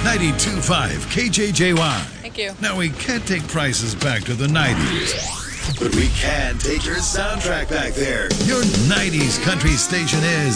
92.5 KJJY. Thank you. Now, we can't take prices back to the 90s, but we can take your soundtrack back there. Your 90s country station is